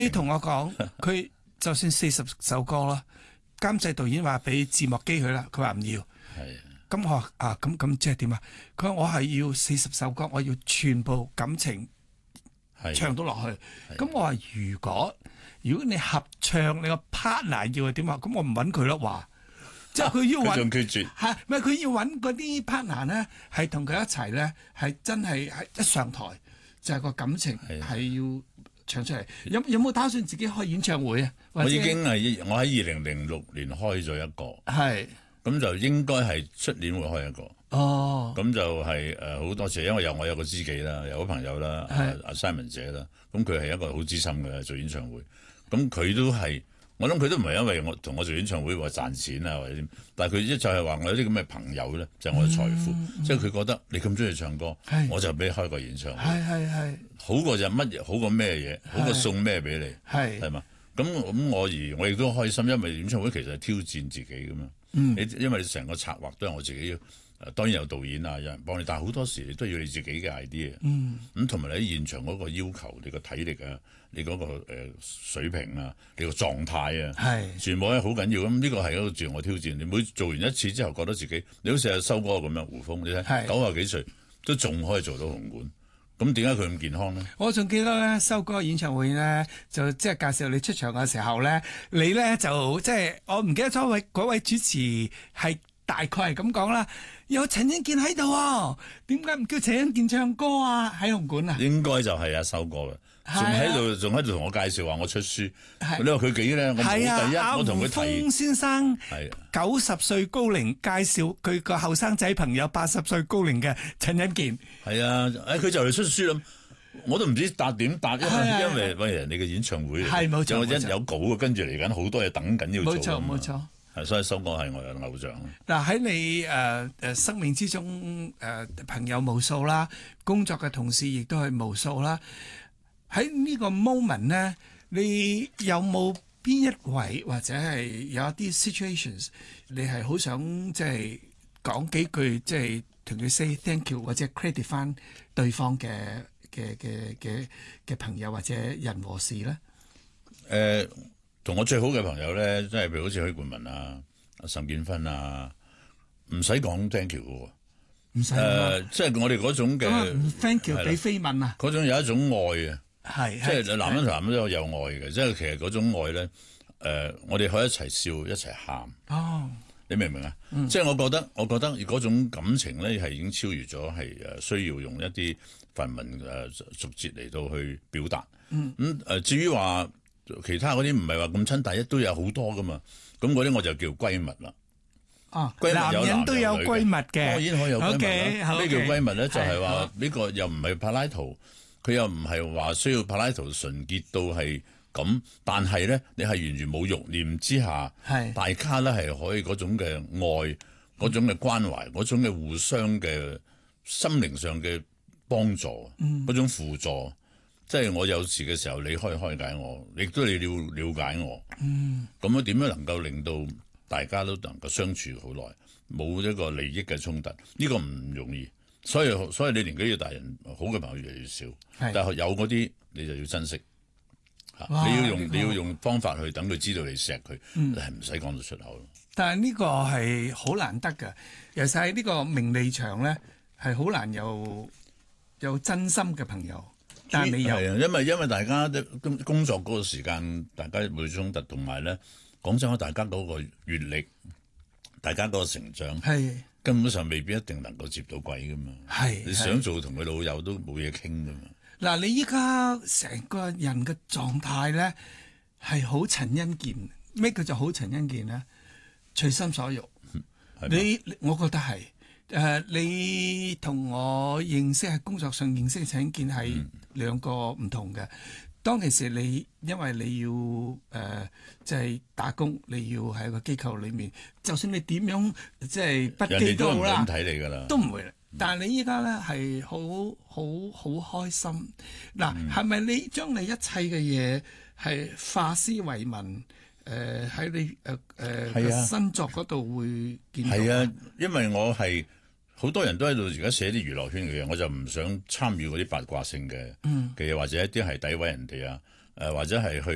你同我講，佢就算40首歌啦，監製導演話俾字幕機佢啦，佢話唔要。 係。 咁我話咁即係點啊？佢話我係要40首歌，我要全部感情唱到落去。咁我話如果你合唱，你個 partner 要係點啊？咁我唔揾佢咯，話即係佢要揾， 仲決絕係咪佢要揾嗰啲 partner 咧？係同佢一齊咧，係真係一上台就係個感情係要唱出嚟。有冇打算自己開演唱會啊？ 我已經係我喺2006年開咗一個， 係咁就應該係出年會開一個。 哦， 咁就係好多謝，因為我有個知己啦，有個朋友啦，阿 Simon 姐啦，咁佢係一個好資深嘅做演唱會，咁佢都係，我諗佢都唔係因為我同我做演唱會話賺錢啊或者點，但係佢就係話我有啲咁嘅朋友咧，就係我嘅財富，即係佢覺得你咁中意唱歌，我就俾你開個演唱會，係好過就乜嘢，好過咩嘢，好過送咩俾你，係嘛？咁我亦都開心，因為演唱會其實係挑戰自己噶嘛，因為成個策劃都係我自己。當然有導演啊，有人幫你，但係好多時你都要你自己嘅 idea。咁同埋你喺現場嗰個要求，你個體力啊，你嗰個水平啊，你個狀態啊，全部係好緊要。咁呢個係一個自我挑戰。你每做完一次之後，覺得自己你好似係修哥咁樣，胡楓你睇90幾歲都仲可以做到紅館。咁點解佢咁健康呢？我仲記得咧，修哥演唱會咧，就即係介紹你出場嘅時候咧，你咧就即係我唔記得咗嗰位主持係。大概係咁講啦，有陳欣健喺度喎，點解唔叫陳欣健唱歌啊？喺紅館啊？應該就係阿修哥嘅，仲喺度同我介紹話我出書。你話佢幾咧？我冇第一，我同佢提。胡楓先生90歲高齡介紹佢個後生仔朋友80歲高齡嘅陳欣健。係啊，佢就嚟出書啦。我都唔知答點答，因為喂人哋嘅演唱會嚟，冇錯，有稿嘅，跟住嚟緊好多嘢等緊要做。冇錯。所以修哥係我嘅偶像。嗱喺你生命之中朋友無數啦，工作嘅同事亦都係無數啦。喺呢個 moment 咧，你有冇邊一位或者係有一啲 situations，你係好想即係講幾句，即係同佢 say thank you 或者 credit 翻對方嘅朋友或者人和事咧？同我最好嘅朋友咧，即係譬如好似許冠文啊、岑建勳啊，唔使講 thank you 嘅喎，唔使即係我哋嗰種嘅 thank you 俾飛吻啊，嗰種有一種愛啊，即係男人同男人都有愛嘅，即係其實嗰種愛咧，我哋可以一齊笑一齊喊，你明唔明啊？即係我覺得嗰種感情咧係已經超越咗係需要用一啲繁文俗節嚟到去表達，至於話。其他嗰啲唔係話咁親，但係都有好多噶嘛。咁嗰啲我就叫閨蜜啦。閨蜜有男人都有閨蜜嘅，當然可以有閨蜜啦。咩叫閨蜜咧？就係話呢個又唔係柏拉圖，佢又唔係話需要柏拉圖純潔到係咁，但係咧你係完全冇慾念之下，大家咧係可以嗰種嘅愛、嗰種嘅關懷、嗰種嘅互相嘅心靈上嘅幫助、嗰種輔助。即係我有事嘅時候，你可以開解我，亦都你了解我。咁樣點樣能夠令到大家都能夠相處好耐，冇一個利益嘅衝突？呢個唔容易。所以你年紀越大人，好嘅朋友越嚟越少。但係有嗰啲，你就要珍惜。你要用方法去等佢知道你錫佢，係唔使講到出口。但係呢個係好難得㗎，尤其係呢個名利場咧，係好難有真心嘅朋友。但係你有，因為大家工作嗰個時間，大家會衝突，同埋咧講真，大家嗰個閲歷，大家嗰個成長，根本上未必一定能夠接到軌噶嘛。你想做同佢老友都冇嘢傾噶嘛。嗱，你依家成個人嘅狀態咧係好陳欣健，咩叫做好陳欣健咧？隨心所欲。我覺得係。你同我認識喺工作上認識嘅陳欣健係兩個唔同嘅。當其時因為你要即係打工，你要喺個機構裏面，就算你點樣即係不羈都好啦，人哋都唔睇你㗎啦，都唔會。但係你依家咧係好開心。嗱，係咪你將你一切嘅嘢係化絲為紋？喺你新作嗰度會見到。係啊，因為我係。好多人都喺度而家寫啲娛樂圈嘅嘢，我就唔想參與嗰啲八卦性嘅嘢，或者一啲係詆毀人哋啊，或者係去。